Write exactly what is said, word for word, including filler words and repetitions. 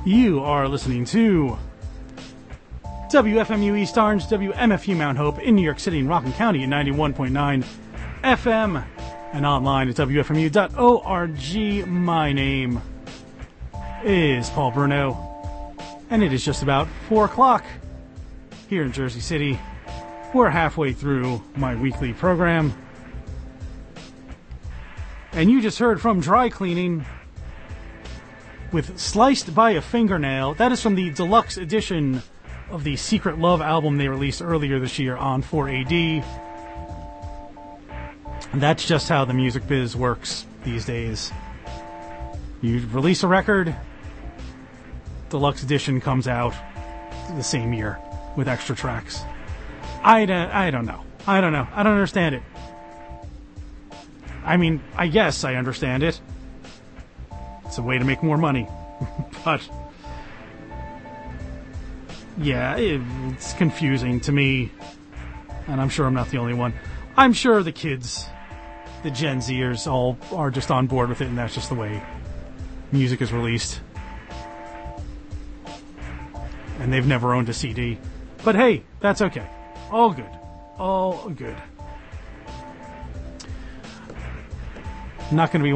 You are listening to W F M U East Orange, W M F U Mount Hope in New York City and Rockland County at ninety-one point nine F M and online at W F M U dot org. My name is Paul Bruno, and it is just about four o'clock here in Jersey City. We're halfway through my weekly program. And you just heard from Dry Cleaning with Sliced by a Fingernail. That is from the deluxe edition of the Secret Love album they released earlier this year on four A D. And that's just how the music biz works these days. You release a record, deluxe edition comes out the same year with extra tracks. I don't, I don't know. I don't know. I don't understand it. I mean, I guess I understand it. It's a way to make more money. But, yeah, it, it's confusing to me. And I'm sure I'm not the only one. I'm sure the kids, the Gen Zers, all are just on board with it, and that's just the way music is released. And they've never owned a C D. But hey, that's okay. All good. All good. Not going to be